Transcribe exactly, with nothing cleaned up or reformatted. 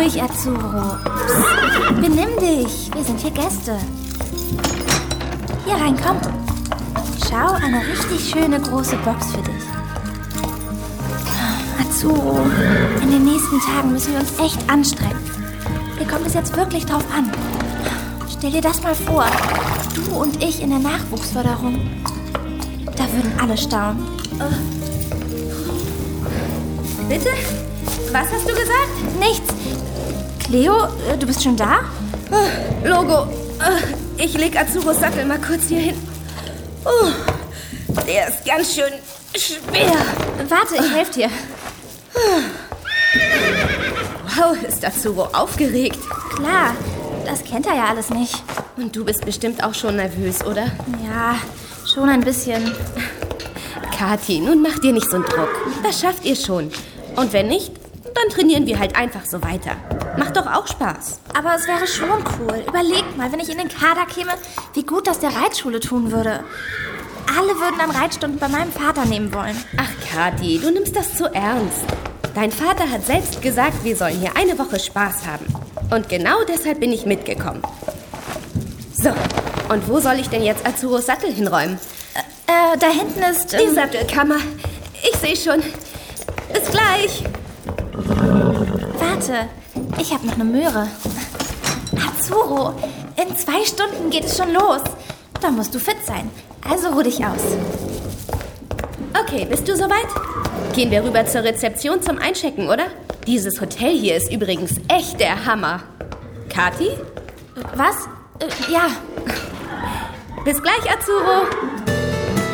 ruhig, Azuro. Psst, benimm dich. Wir sind hier Gäste. Hier rein, komm. Schau, eine richtig schöne große Box für dich. Azuro, in den nächsten Tagen müssen wir uns echt anstrengen. Hier kommt es jetzt wirklich drauf an. Stell dir das mal vor. Du und ich in der Nachwuchsförderung. Da würden alle staunen. Bitte? Was hast du gesagt? Nichts. Cleo, du bist schon da? Logo, ich leg Azuros Sattel mal kurz hier hin. Oh, der ist ganz schön schwer. Warte, ich helfe dir. Wow, ist Azuro aufgeregt. Klar, das kennt er ja alles nicht. Und du bist bestimmt auch schon nervös, oder? Ja, schon ein bisschen. Kathi, nun mach dir nicht so einen Druck. Das schafft ihr schon. Und wenn nicht, dann trainieren wir halt einfach so weiter. Macht doch auch Spaß. Aber es wäre schon cool. Überleg mal, wenn ich in den Kader käme, wie gut das der Reitschule tun würde. Alle würden dann Reitstunden bei meinem Vater nehmen wollen. Ach, Kathi, du nimmst das zu ernst. Dein Vater hat selbst gesagt, wir sollen hier eine Woche Spaß haben. Und genau deshalb bin ich mitgekommen. So, und wo soll ich denn jetzt Azuros Sattel hinräumen? Äh, da hinten ist... Ähm, die Sattelkammer. Ich sehe schon. Bis gleich. Warte, ich habe noch eine Möhre. Azuro, in zwei Stunden geht es schon los. Da musst du fit sein. Also ruh dich aus. Okay, bist du soweit? Gehen wir rüber zur Rezeption zum Einchecken, oder? Dieses Hotel hier ist übrigens echt der Hammer. Kathi? Was? Äh, ja. Bis gleich, Azuro.